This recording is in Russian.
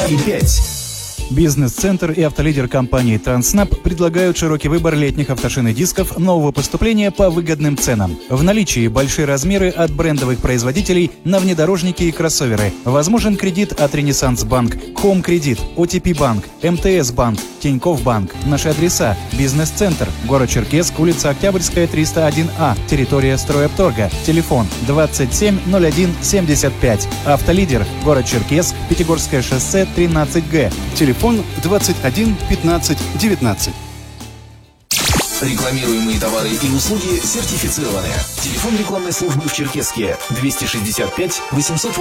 2,5. Бизнес-центр и автолидер компании «Транснаб» предлагают широкий выбор летних автошин и дисков нового поступления по выгодным ценам. В наличии большие размеры от брендовых производителей на внедорожники и кроссоверы. Возможен кредит от «Ренессанс Банк», «Хоум Кредит», «ОТП Банк», МТС Банк, «Тинькофф Банк». Наши адреса: Бизнес-центр, город Черкесск, улица Октябрьская, 301А, территория Стройопторга. Телефон 270175. Автолидер, город Черкесск, Пятигорское шоссе, 13Г. Телефон 21 15 19. Рекламируемые товары и услуги сертифицированы. Телефон рекламной службы в Черкесске 265 800